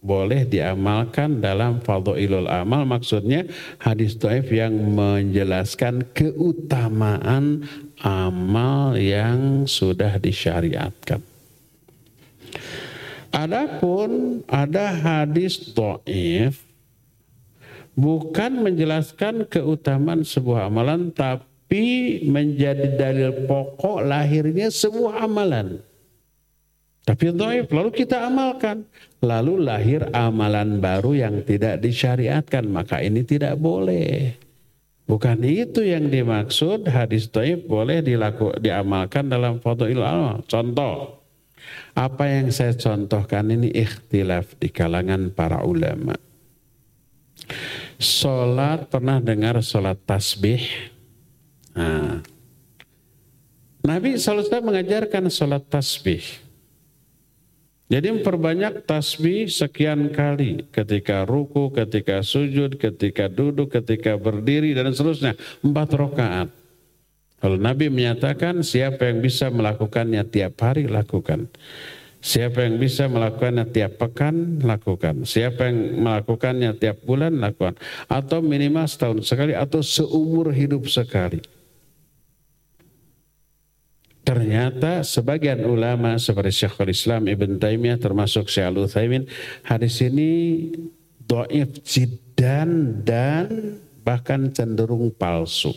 boleh diamalkan dalam fadhailul amal, maksudnya hadis dhaif yang menjelaskan keutamaan amal yang sudah disyariatkan. Adapun ada hadis dhaif bukan menjelaskan keutamaan sebuah amalan, tapi menjadi dalil pokok lahirnya sebuah amalan. Tapi dhaif, lalu kita amalkan. Lalu lahir amalan baru yang tidak disyariatkan. Maka ini tidak boleh. Bukan itu yang dimaksud hadis dhaif boleh diamalkan dalam fadhailul amal. Contoh, apa yang saya contohkan ini ikhtilaf di kalangan para ulama. Sholat, pernah dengar sholat tasbih? Nah, Nabi SAW mengajarkan sholat tasbih. Jadi memperbanyak tasbih sekian kali, ketika ruku, ketika sujud, ketika duduk, ketika berdiri, dan seterusnya. 4 rakaat. Kalau Nabi menyatakan siapa yang bisa melakukannya tiap hari, lakukan. Siapa yang bisa melakukannya tiap pekan, lakukan. Siapa yang melakukannya tiap bulan, lakukan. Atau minimal setahun sekali, atau seumur hidup sekali. Ternyata sebagian ulama seperti Syekhul Islam Ibn Taimiyah termasuk Syekh Al-Utsaimin, hadis ini dhaif jiddan dan bahkan cenderung palsu.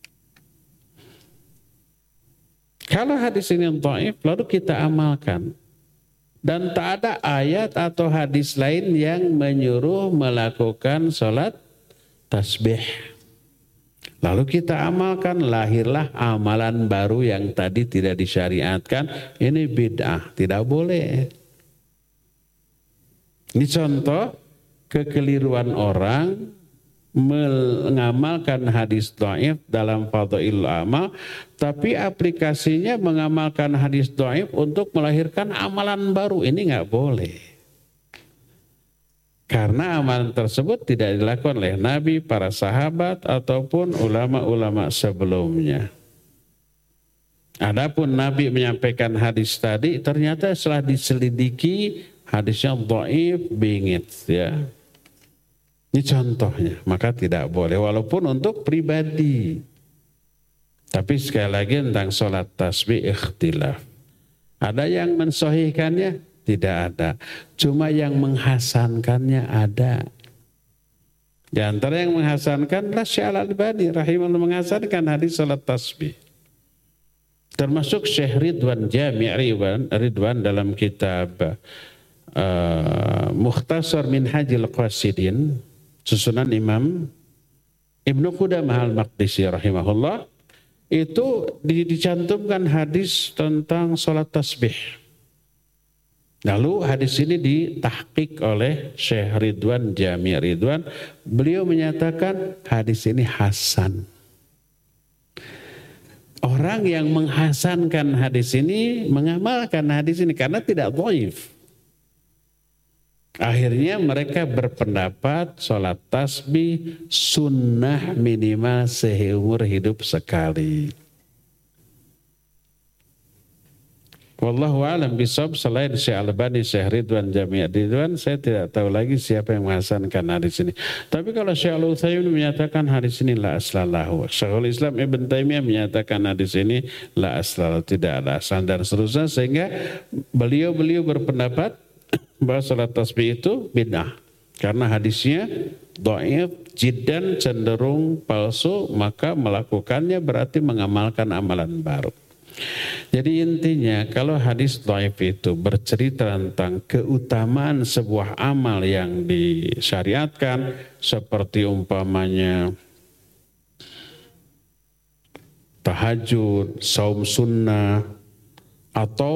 Kalau hadis ini dhaif lalu kita amalkan dan tak ada ayat atau hadis lain yang menyuruh melakukan sholat tasbih. Lalu kita amalkan, lahirlah amalan baru yang tadi tidak disyariatkan. Ini bid'ah, tidak boleh. Ini contoh kekeliruan orang mengamalkan hadis dhaif dalam fadhailul amal, tapi aplikasinya mengamalkan hadis dhaif untuk melahirkan amalan baru. Ini nggak boleh. Karena amalan tersebut tidak dilakukan oleh Nabi, para sahabat, ataupun ulama-ulama sebelumnya. Adapun Nabi menyampaikan hadis tadi, ternyata setelah diselidiki hadisnya dhaif, bingit, ya. Ini contohnya, maka tidak boleh, walaupun untuk pribadi. Tapi sekali lagi tentang sholat tasbih ikhtilaf. Ada yang mensahihkannya? Tidak ada. Cuma yang menghasankannya ada. Di antara yang menghasankan Syekh Al-Albani rahimahullah menghasankan hadis salat tasbih. Termasuk Syekh Ridwan Jami' Ridwan dalam kitab Mukhtasar Minhajil Qasidin, susunan Imam Ibnu Qudamah Al-Maqdisi rahimahullah, itu dicantumkan hadis tentang salat tasbih. Lalu hadis ini ditahqiq oleh Syekh Ridwan Jami' Ridwan. Beliau menyatakan hadis ini hasan. Orang yang menghasankan hadis ini mengamalkan hadis ini karena tidak dhaif. Akhirnya mereka berpendapat sholat tasbih sunnah minimal seumur hidup sekali. Wallahu a'lam bishawab. Selain Syekh Albani, Syekh Ridwan Jami' Ridwan, saya tidak tahu lagi siapa yang menghasankan hadis ini. Tapi kalau Syekh Al-Utsaimin menyatakan hadis ini la aslalahu, Syekhul Islam Ibn Taimiyah menyatakan hadis ini la aslalahu, tidak ada asal dan seterusnya, sehingga beliau berpendapat bahwa salat tasbih itu bid'ah karena hadisnya dhaif jiddan, cenderung palsu, maka melakukannya berarti mengamalkan amalan baru. Jadi intinya kalau hadis dhaif itu bercerita tentang keutamaan sebuah amal yang disyariatkan, seperti umpamanya tahajud, saum sunnah, atau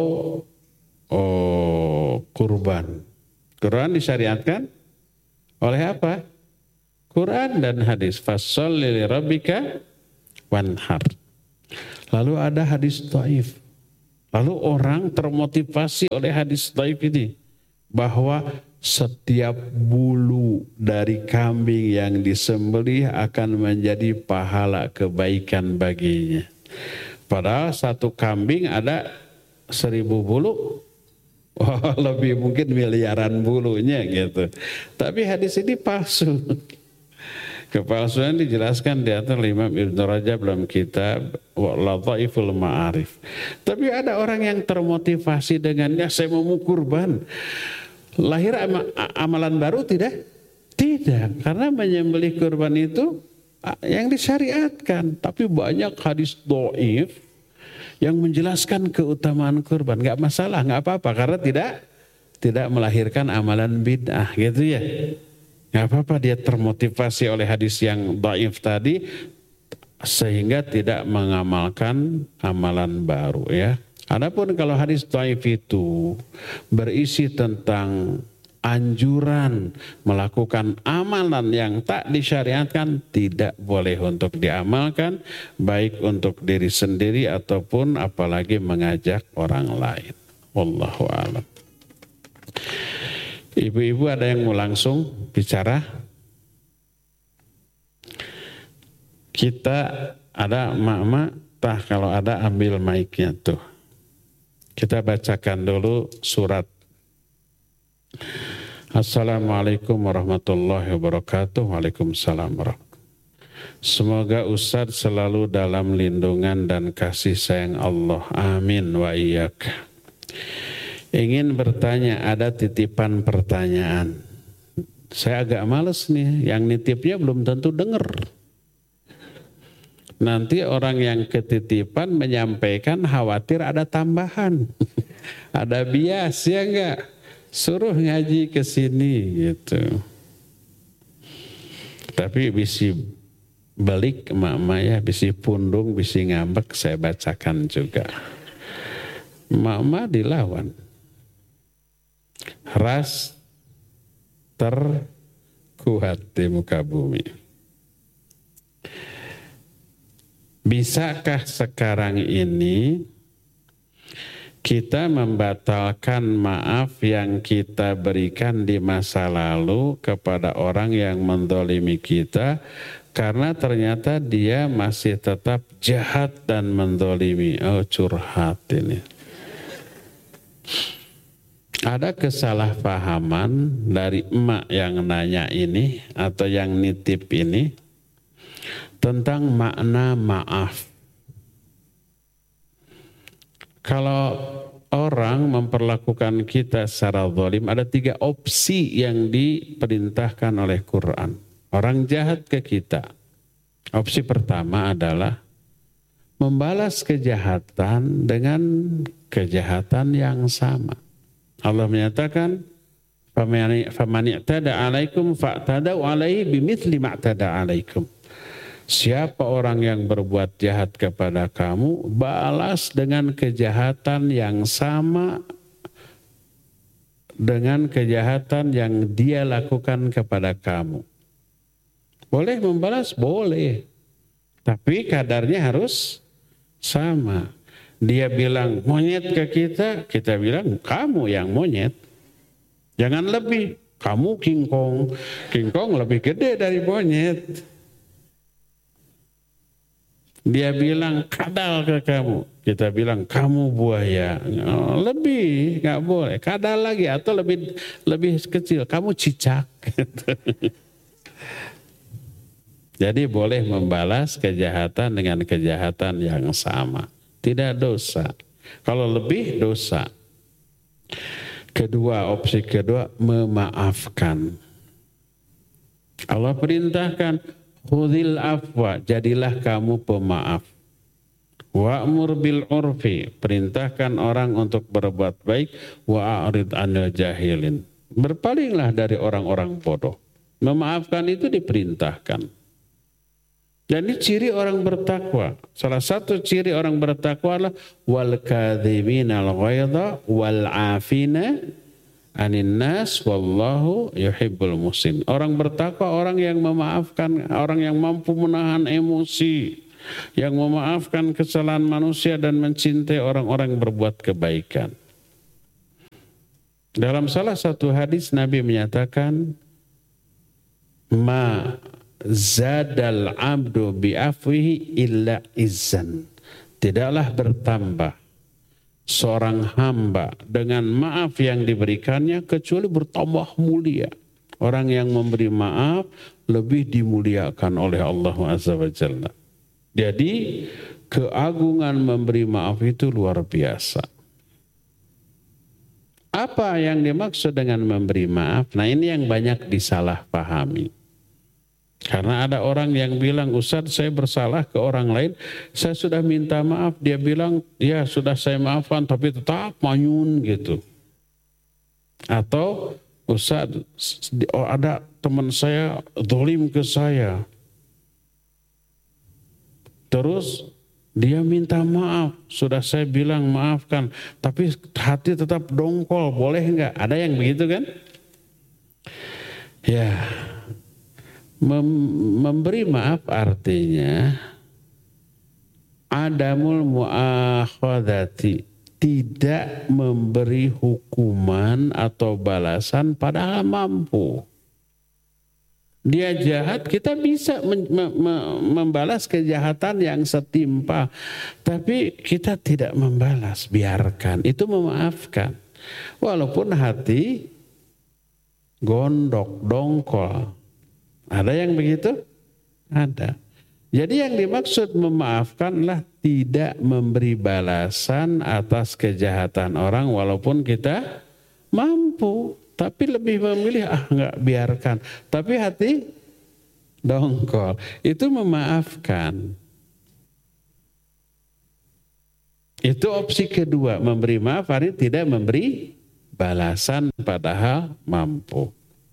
kurban. Quran disyariatkan oleh apa? Quran dan hadis. Fasholli li rabbika wanhar. Lalu ada hadis dhaif. Lalu orang termotivasi oleh hadis dhaif ini bahwa setiap bulu dari kambing yang disembelih akan menjadi pahala kebaikan baginya. Padahal satu kambing ada 1000 bulu. Oh, lebih mungkin miliaran bulunya gitu. Tapi hadis ini palsu. Kepalsuan dijelaskan di atas Imam Ibn Rajab dalam kitab Lataiful Ma'arif. Tapi ada orang yang termotivasi dengannya, saya mau kurban. Lahir amalan baru tidak? Tidak, karena menyembelih kurban itu yang disyariatkan. Tapi banyak hadis dhaif yang menjelaskan keutamaan kurban. Nggak masalah, nggak apa-apa, karena tidak melahirkan amalan bid'ah gitu ya. Nggak apa-apa dia termotivasi oleh hadis yang dhaif tadi sehingga tidak mengamalkan amalan baru ya. Adapun kalau hadis dhaif itu berisi tentang anjuran melakukan amalan yang tak disyariatkan, tidak boleh untuk diamalkan, baik untuk diri sendiri ataupun apalagi mengajak orang lain. Wallahu a'lam. Ibu-ibu ada yang mau langsung bicara? Kita ada emak-emak, kalau ada ambil mic-nya tuh. Kita bacakan dulu surat. Assalamualaikum warahmatullahi wabarakatuh. Waalaikumsalam warahmatullahi. Semoga Ustadz selalu dalam lindungan dan kasih sayang Allah. Amin wa iyyak. Ingin bertanya, ada titipan pertanyaan. Saya agak males nih, yang nitipnya belum tentu dengar. Nanti orang yang ketitipan menyampaikan khawatir ada tambahan. Ada bias ya enggak? Suruh ngaji ke sini gitu. Tapi bisi balik emak-emak ya, bisi pundung, bisi ngambek saya bacakan juga. Emak-emak dilawan. Ras terkuat di muka bumi. Bisakah sekarang ini kita membatalkan maaf yang kita berikan di masa lalu kepada orang yang mendolimi kita karena ternyata dia masih tetap jahat dan mendolimi? Oh, curhat ini. Ada kesalahpahaman dari emak yang nanya ini atau yang nitip ini tentang makna maaf. Kalau orang memperlakukan kita secara zalim, ada 3 opsi yang diperintahkan oleh Quran. Orang jahat ke kita. Opsi pertama adalah membalas kejahatan dengan kejahatan yang sama. Allah menyatakan, "Faman i'tada 'alaikum fa'tadau 'alaihi bimithli ma'tada 'alaikum." Siapa orang yang berbuat jahat kepada kamu, balas dengan kejahatan yang sama dengan kejahatan yang dia lakukan kepada kamu. Boleh membalas? Boleh. Tapi kadarnya harus sama. Dia bilang monyet ke kita, kita bilang kamu yang monyet. Jangan lebih. Kamu King Kong. King Kong lebih gede dari monyet. Dia bilang kadal ke kamu, kita bilang kamu buaya. Lebih nggak boleh, kadal lagi atau lebih kecil, kamu cicak. Jadi boleh membalas kejahatan dengan kejahatan yang sama, tidak dosa. Kalau lebih dosa. Kedua, opsi kedua, memaafkan. Allah perintahkan, khudhil afwa, jadilah kamu pemaaf. Wa'mur bil urfi, perintahkan orang untuk berbuat baik. Wa'arid 'anil jahilin, berpalinglah dari orang-orang bodoh. Memaafkan itu diperintahkan. Dan ini ciri orang bertakwa. Salah satu ciri orang bertakwa adalah wal kadhiminal ghaidha wal 'afina anin nas wallahu yuhibbul muhsin. Orang bertakwa orang yang memaafkan, orang yang mampu menahan emosi, yang memaafkan kesalahan manusia dan mencintai orang-orang yang berbuat kebaikan. Dalam salah satu hadis Nabi menyatakan, ma zadal abdu bi'afwihi illa izzan. Tidaklah bertambah seorang hamba dengan maaf yang diberikannya kecuali bertambah mulia. Orang yang memberi maaf lebih dimuliakan oleh Allah Azza wa Jalla. Jadi keagungan memberi maaf itu luar biasa. Apa yang dimaksud dengan memberi maaf? Nah, ini yang banyak disalahpahami. Karena ada orang yang bilang, Ustaz, saya bersalah ke orang lain, saya sudah minta maaf. Dia bilang, ya sudah saya maafkan, tapi tetap manyun gitu. Atau, Ustaz, ada teman saya zalim ke saya. Terus dia minta maaf, sudah saya bilang maafkan, tapi hati tetap dongkol, boleh enggak? Ada yang begitu kan? Ya, memberi maaf artinya adamul muakhadati, tidak memberi hukuman atau balasan padahal mampu. Dia jahat, kita bisa membalas kejahatan yang setimpal. Tapi kita tidak membalas, biarkan. Itu memaafkan. Walaupun hati gondok, dongkol. Ada yang begitu? Ada. Jadi yang dimaksud memaafkanlah tidak memberi balasan atas kejahatan orang walaupun kita mampu. Tapi lebih memilih, enggak, biarkan. Tapi hati dongkol. Itu memaafkan. Itu opsi kedua. Memberi maaf, hari tidak memberi balasan padahal mampu.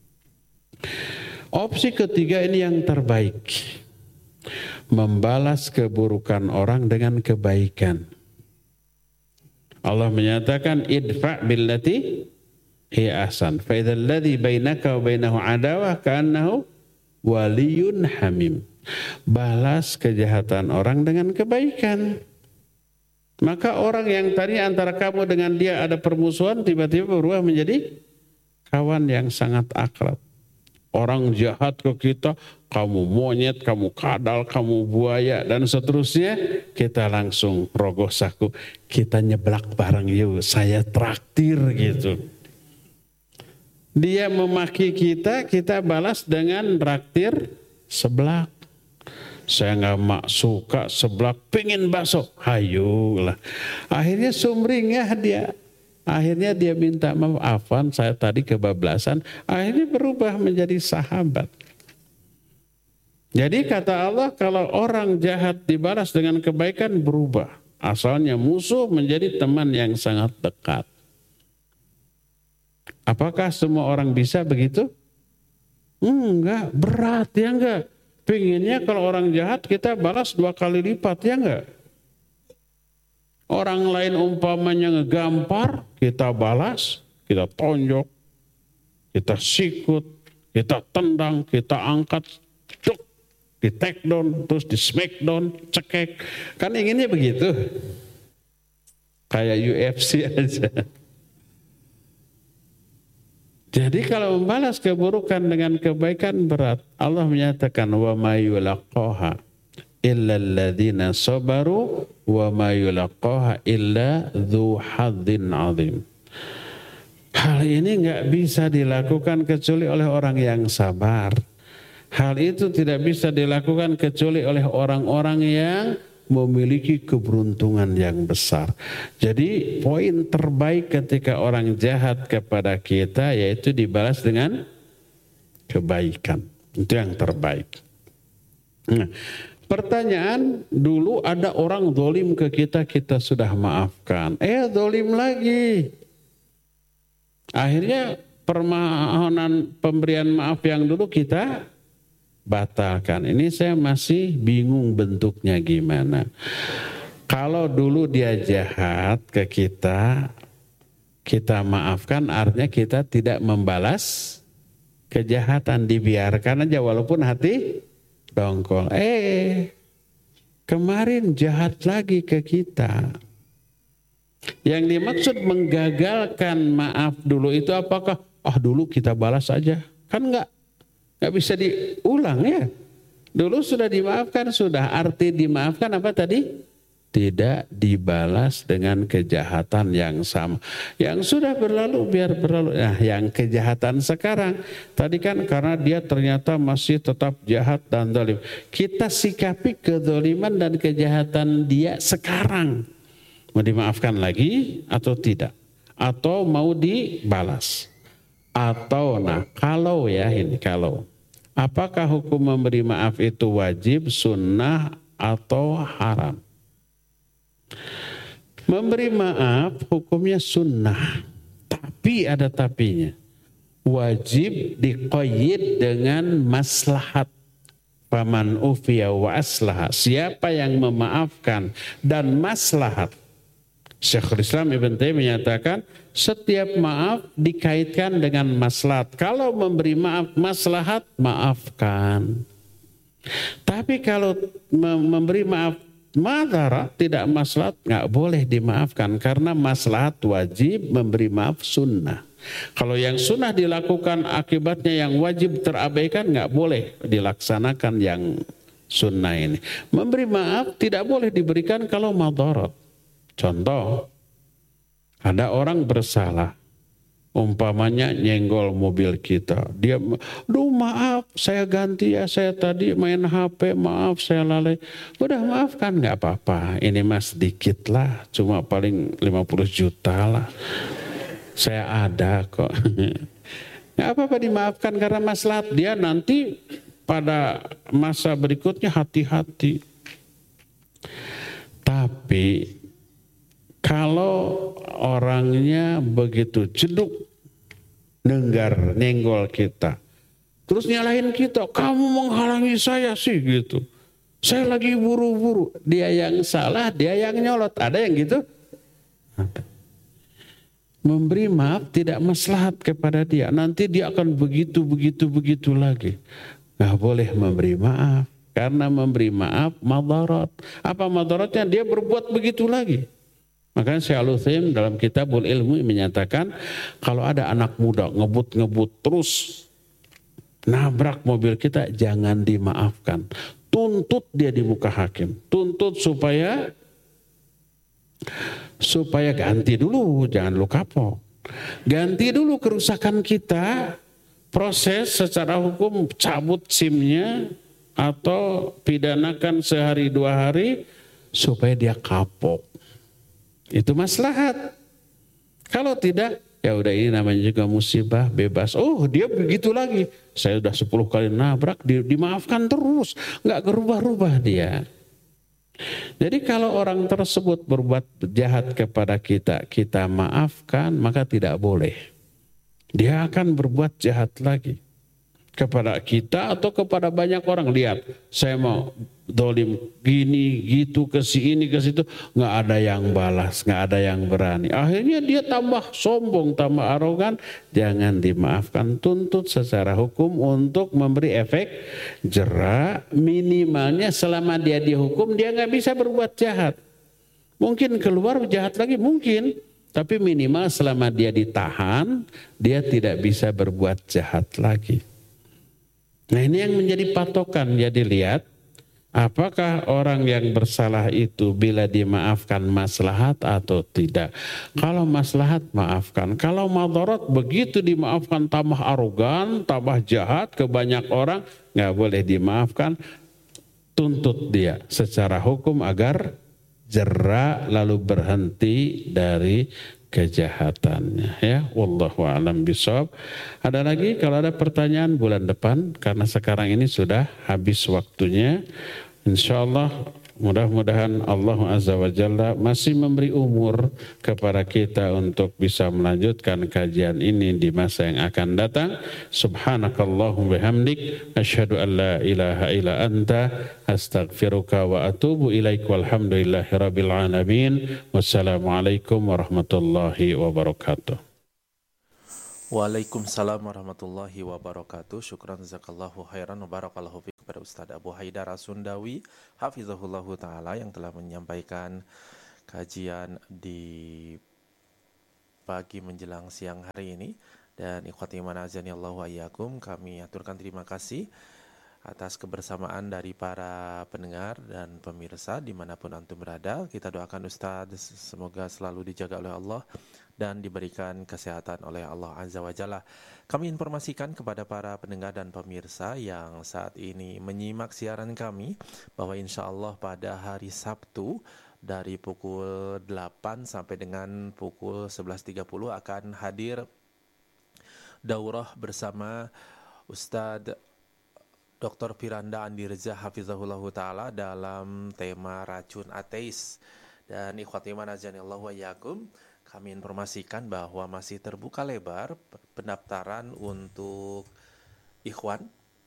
Opsi ketiga ini yang terbaik. Membalas keburukan orang dengan kebaikan. Allah menyatakan, idfa' billati hiya ahsan fa idzal ladzi bainaka wa bainahu adawah ka'annahu waliyyun hamim. Balas kejahatan orang dengan kebaikan. Maka orang yang tadi antara kamu dengan dia ada permusuhan tiba-tiba berubah menjadi kawan yang sangat akrab. Orang jahat ke kita, kamu monyet, kamu kadal, kamu buaya dan seterusnya, kita langsung rogoh saku, kita nyeblak bareng yuk, saya traktir gitu. Dia memaki kita, kita balas dengan traktir seblak. Saya nggak suka seblak, pengen bakso, hayu lah. Akhirnya sumringah dia. Akhirnya dia minta maafan, saya tadi kebablasan. Akhirnya berubah menjadi sahabat. Jadi kata Allah, kalau orang jahat dibalas dengan kebaikan berubah. Asalnya musuh menjadi teman yang sangat dekat. Apakah semua orang bisa begitu? Enggak, berat ya enggak. Pengennya kalau orang jahat kita balas 2 kali lipat ya enggak. Orang lain umpamanya ngegampar, kita balas, kita tonjok, kita sikut, kita tendang, kita angkat, cuk, di take down, terus di smackdown, cekek. Kan inginnya begitu. Kayak UFC aja. Jadi kalau membalas keburukan dengan kebaikan berat. Allah menyatakan wa ma yulaqaha illa alladziina sabaru wa ma yulaqaha illa dzu hadzin 'adzim. Hal ini enggak bisa dilakukan kecuali oleh orang yang sabar. Hal itu tidak bisa dilakukan kecuali oleh orang-orang yang memiliki keberuntungan yang besar. Jadi poin terbaik ketika orang jahat kepada kita yaitu dibalas dengan kebaikan. Itu yang terbaik. Nah, pertanyaan, dulu ada orang zalim ke kita, kita sudah maafkan. Zalim lagi. Akhirnya permohonan pemberian maaf yang dulu kita batalkan. Ini saya masih bingung bentuknya gimana. Kalau dulu dia jahat ke kita, kita maafkan, artinya kita tidak membalas kejahatan, dibiarkan aja walaupun hati dongkol. Kemarin jahat lagi ke kita. Yang dimaksud menggagalkan maaf dulu itu apakah? Dulu kita balas aja. Kan enggak bisa diulang ya. Dulu sudah dimaafkan, sudah. Arti dimaafkan apa tadi? tidak dibalas dengan kejahatan yang sama. Yang sudah berlalu biar berlalu. Nah, yang kejahatan sekarang tadi kan karena dia ternyata masih tetap jahat dan zalim. Kita sikapi kezaliman dan kejahatan dia sekarang. Mau dimaafkan lagi atau tidak? Atau mau dibalas? Atau kalau ya ini kalau apakah hukum memberi maaf itu wajib, sunnah atau haram? Memberi maaf hukumnya sunnah, tapi ada tapinya. Wajib diqayyid dengan maslahat. Faman ufiya wa aslaha. Siapa yang memaafkan dan maslahat. Syekhul Islam Ibn Taimiyah menyatakan setiap maaf dikaitkan dengan maslahat. Kalau memberi maaf maslahat, maafkan. Tapi kalau memberi maaf madarat, tidak maslahat, nggak boleh dimaafkan karena maslahat wajib, memberi maaf sunnah. Kalau yang sunnah dilakukan akibatnya yang wajib terabaikan, nggak boleh dilaksanakan yang sunnah ini. Memberi maaf tidak boleh diberikan kalau madarat. Contoh, ada orang bersalah, umpamanya nyenggol mobil kita. Dia, duh maaf, saya ganti ya, saya tadi main HP, maaf saya lalai. Udah maafkan, nggak apa-apa. Ini mas sedikit lah, cuma paling 50 juta lah. Saya ada kok. Nggak apa-apa dimaafkan karena maslahat dia nanti pada masa berikutnya hati-hati. Tapi kalau orangnya begitu jeduk, nyenggol kita, terus nyalahin kita, kamu menghalangi saya sih gitu. Saya lagi buru-buru, dia yang salah, dia yang nyolot. Ada yang gitu? Memberi maaf tidak maslahat kepada dia. Nanti dia akan begitu lagi. Nggak boleh memberi maaf. Karena memberi maaf madarat. Apa madaratnya? Dia berbuat begitu lagi. Makanya Syekh Al-Utsaimin dalam Kitabul Ilmu menyatakan kalau ada anak muda ngebut terus nabrak mobil kita, jangan dimaafkan. Tuntut dia di muka hakim. Tuntut supaya ganti dulu, jangan lu kapok. Ganti dulu kerusakan kita, proses secara hukum cabut SIM-nya atau pidanakan sehari 2 hari supaya dia kapok. Itu maslahat. Kalau tidak, ya udah ini namanya juga musibah, bebas. Oh dia begitu lagi. Saya udah 10 kali nabrak, dimaafkan terus. Nggak berubah-ubah dia. Jadi kalau orang tersebut berbuat jahat kepada kita, kita maafkan, maka tidak boleh. Dia akan berbuat jahat lagi. Kepada kita atau kepada banyak orang. Lihat, saya mau dolim gini, gitu, ke sini, ke situ. Nggak ada yang balas, nggak ada yang berani. Akhirnya dia tambah sombong, tambah arogan. Jangan dimaafkan, tuntut secara hukum untuk memberi efek jera. Minimalnya selama dia dihukum, dia nggak bisa berbuat jahat. Mungkin keluar jahat lagi, mungkin. Tapi minimal selama dia ditahan, dia tidak bisa berbuat jahat lagi. Nah ini yang menjadi patokan. Jadi lihat, apakah orang yang bersalah itu bila dimaafkan maslahat atau tidak. Kalau maslahat maafkan. Kalau madarat begitu dimaafkan tambah arogan, tambah jahat ke banyak orang, nggak boleh dimaafkan. Tuntut dia secara hukum agar jera lalu berhenti dari kejahatannya, ya. Wallahu a'lam bishawab. Ada lagi kalau ada pertanyaan bulan depan karena sekarang ini sudah habis waktunya. Insyaallah mudah-mudahan Allah Azza wa Jalla masih memberi umur kepada kita untuk bisa melanjutkan kajian ini di masa yang akan datang. Subhanakallahumma bihamdik asyhadu an la ilaha illa anta astaghfiruka wa atubu ilaik walhamdulillahi rabbil alamin. Wassalamualaikum warahmatullahi wabarakatuh. Waalaikumsalam warahmatullahi wabarakatuh. Syukran jazakallahu khairan wa barakallahu fiik kepada Ustaz Abu Haidar As-Sundawi hafizahullahu taala yang telah menyampaikan kajian di pagi menjelang siang hari ini. Dan ikhwati iman azani Allahu ayyakum, kami aturkan terima kasih atas kebersamaan dari para pendengar dan pemirsa dimanapun antum berada. Kita doakan Ustadz semoga selalu dijaga oleh Allah dan diberikan kesehatan oleh Allah Azza wa Jalla. Kami informasikan kepada para pendengar dan pemirsa yang saat ini menyimak siaran kami bahwa insya Allah pada hari Sabtu dari pukul 8 sampai dengan pukul 11.30 akan hadir daurah bersama Ustadz Dr. Firanda Andirja Hafizahullah Ta'ala dalam tema racun ateis. Dan ikhwati manazanillahu wa iyyakum, kami informasikan bahwa masih terbuka lebar pendaftaran untuk ikhwan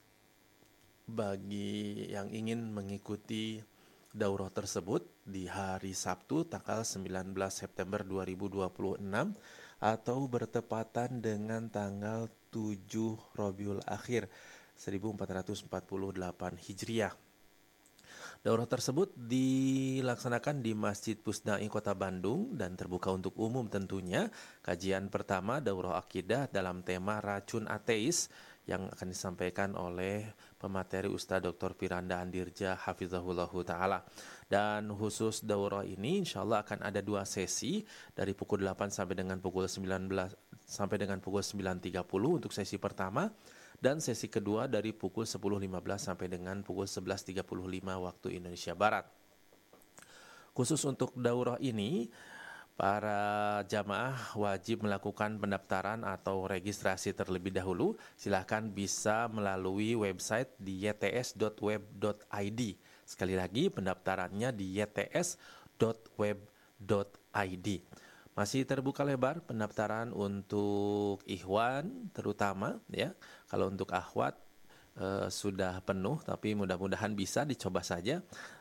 bagi yang ingin mengikuti daurah tersebut di hari Sabtu tanggal 19 September 2026 atau bertepatan dengan tanggal 7 Rabiul Akhir 1448 Hijriah. Daurah tersebut dilaksanakan di Masjid Pusdai Kota Bandung dan terbuka untuk umum tentunya. Kajian pertama daurah akidah dalam tema racun ateis yang akan disampaikan oleh pemateri Ustadz Dr. Firanda Andirja Hafizahullahu Ta'ala. Dan khusus daurah ini insya Allah akan ada 2 sesi dari pukul 8 sampai dengan pukul 19 sampai dengan pukul 9.30 untuk sesi pertama. Dan sesi kedua dari pukul 10.15 sampai dengan pukul 11.35 waktu Indonesia Barat. Khusus untuk daurah ini, para jamaah wajib melakukan pendaftaran atau registrasi terlebih dahulu. Silahkan bisa melalui website di yts.web.id. Sekali lagi pendaftarannya di yts.web.id. Masih terbuka lebar pendaftaran untuk ikhwan terutama ya. Kalau untuk akhwat sudah penuh, tapi mudah-mudahan bisa dicoba saja.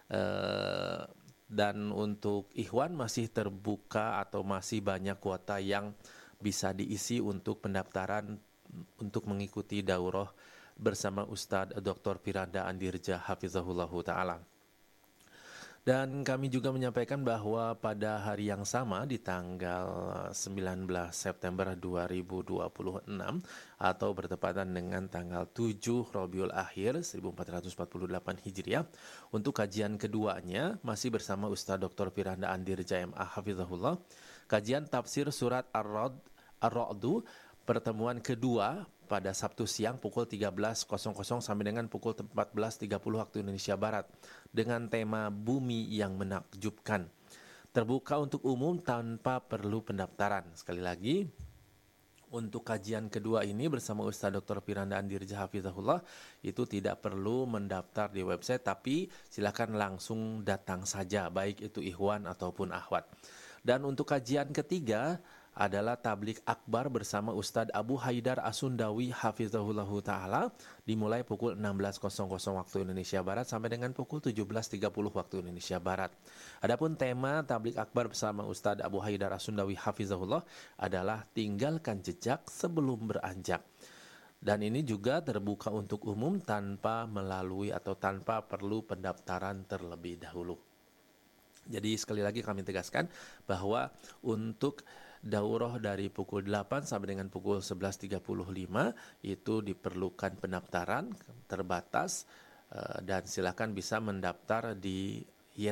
Dan untuk ikhwan masih terbuka atau masih banyak kuota yang bisa diisi untuk pendaftaran untuk mengikuti daurah bersama Ustadz Dr. Firanda Andirja Hafizahullahu Ta'ala. Dan kami juga menyampaikan bahwa pada hari yang sama di tanggal 19 September 2026 atau bertepatan dengan tanggal 7 Rabiul Akhir 1448 Hijriah, untuk kajian keduanya masih bersama Ustadz Dr. Firanda Andirja MA Hafizahullah, kajian tafsir surat Ar-Ra'du pertemuan kedua pada Sabtu siang pukul 13.00 sampai dengan pukul 14.30 waktu Indonesia Barat dengan tema Bumi yang Menakjubkan. Terbuka untuk umum tanpa perlu pendaftaran. Sekali lagi, untuk kajian kedua ini bersama Ustaz Dr. Firanda Andirja Hafizahullah itu tidak perlu mendaftar di website, tapi silakan langsung datang saja, baik itu ikhwan ataupun akhwat. Dan untuk kajian ketiga adalah tablik akbar bersama Ustadz Abu Haidar Asundawi Hafizahullahu Ta'ala dimulai pukul 16.00 waktu Indonesia Barat sampai dengan pukul 17.30 waktu Indonesia Barat. Adapun tema tablik akbar bersama Ustadz Abu Haidar Asundawi Hafizahullah adalah tinggalkan jejak sebelum beranjak. Dan ini juga terbuka untuk umum tanpa melalui atau tanpa perlu pendaftaran terlebih dahulu. Jadi sekali lagi kami tegaskan bahwa untuk daurah dari pukul 8 sampai dengan pukul 11.35 itu diperlukan pendaftaran terbatas dan silakan bisa mendaftar di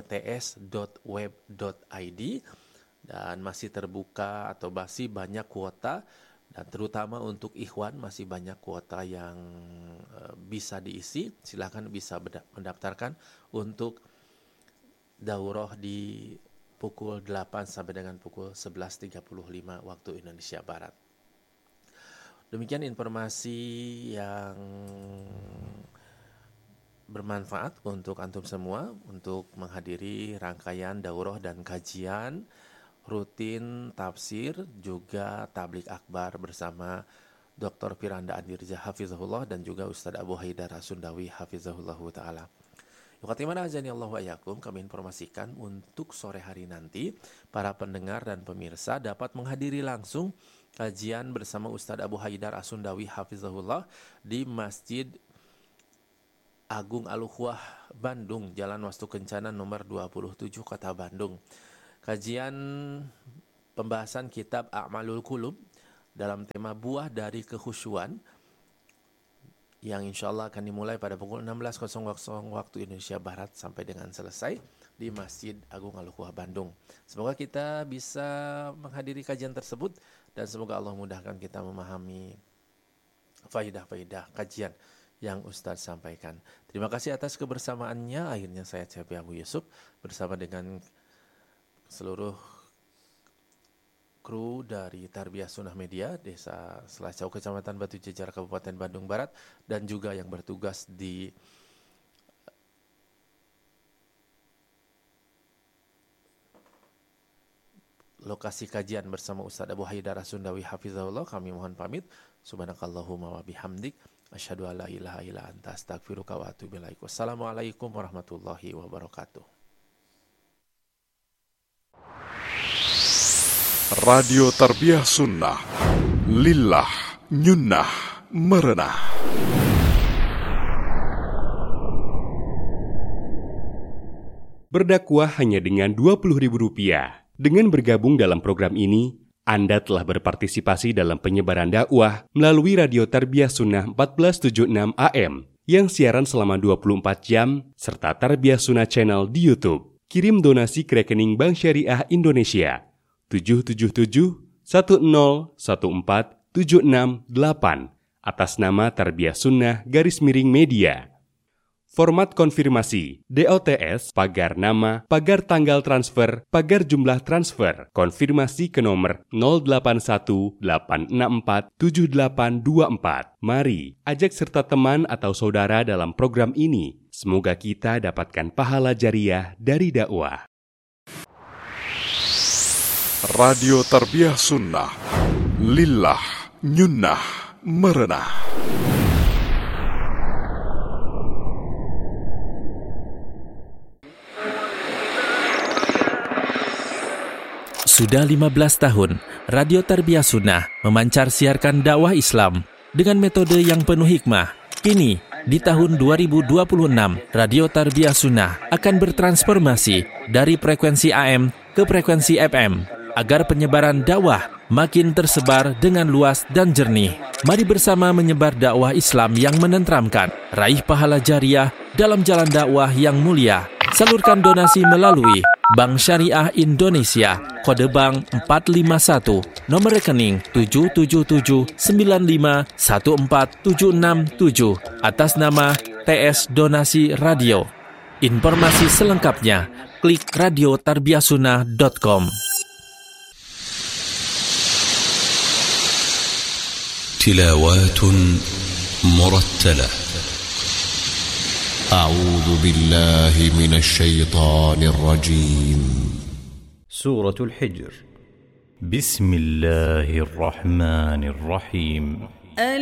yts.web.id dan masih terbuka atau masih banyak kuota dan terutama untuk ikhwan masih banyak kuota yang bisa diisi. Silakan bisa mendaftarkan untuk daurah di pukul 8 sampai dengan pukul 11.35 waktu Indonesia Barat. Demikian informasi yang bermanfaat untuk antum semua untuk menghadiri rangkaian daurah dan kajian rutin tafsir juga tablik akbar bersama Dr. Firanda Andirja Hafizahullah dan juga Ustadz Abu Haidar Asundawi Hafizahullahu Ta'ala. Yukatimana azani Allah wa yakum, kami informasikan untuk sore hari nanti para pendengar dan pemirsa dapat menghadiri langsung kajian bersama Ustadz Abu Haidar Asundawi Hafizahullah di Masjid Agung Al-Ukhwah Bandung, Jalan Wastu Kencana nomor 27 Kota Bandung. Kajian pembahasan kitab A'malul Qulub dalam tema buah dari kekhusyuan yang insya Allah akan dimulai pada pukul 16.00 waktu Indonesia Barat sampai dengan selesai di Masjid Agung Al-Quwah Bandung. Semoga kita bisa menghadiri kajian tersebut dan semoga Allah mudahkan kita memahami faidah-faidah kajian yang Ustadz sampaikan. Terima kasih atas kebersamaannya. Akhirnya saya Cepi Abu Yusuf bersama dengan seluruh kru dari Tarbiyah Sunnah Media, Desa Selacau, Kecamatan Batu Jejar, Kabupaten Bandung Barat, dan juga yang bertugas di lokasi kajian bersama Ustadz Abu Haidar As-Sundawi Hafizahullah. Kami mohon pamit. Subhanakallahumma wa bihamdik. Asyhadu an la ilaha illa anta astaghfiruka wa atubu ilaik. Wassalamualaikum warahmatullahi wabarakatuh. Radio Tarbiyah Sunnah Lillah Nyunnah Merenah. Berdakwah hanya dengan Rp20.000. Dengan bergabung dalam program ini, Anda telah berpartisipasi dalam penyebaran dakwah melalui Radio Tarbiyah Sunnah 1476 AM yang siaran selama 24 jam serta Tarbiyah Sunnah Channel di YouTube. Kirim donasi ke rekening Bank Syariah Indonesia 777-1014-768 atas nama Tarbiyah Sunnah _Media. Format konfirmasi, DOTS, pagar nama, pagar tanggal transfer, pagar jumlah transfer, konfirmasi ke nomor 0818647824. Mari, ajak serta teman atau saudara dalam program ini. Semoga kita dapatkan pahala jariah dari dakwah. Radio Tarbiyah Sunnah Lillah Nyunnah Merenah. Sudah 15 tahun, Radio Tarbiyah Sunnah memancar siarkan dakwah Islam dengan metode yang penuh hikmah. Kini, di tahun 2026, Radio Tarbiyah Sunnah akan bertransformasi dari frekuensi AM ke frekuensi FM agar penyebaran dakwah makin tersebar dengan luas dan jernih. Mari bersama menyebar dakwah Islam yang menenteramkan, raih pahala jariah dalam jalan dakwah yang mulia. Salurkan donasi melalui Bank Syariah Indonesia, kode bank 451, nomor rekening 777951476 atas nama TS Donasi Radio. Informasi selengkapnya klik radiotarbiyahsunnah.com. تلاوات مرتلة. أعوذ بالله من الشيطان الرجيم. سورة الحجر. بسم الله الرحمن الرحيم.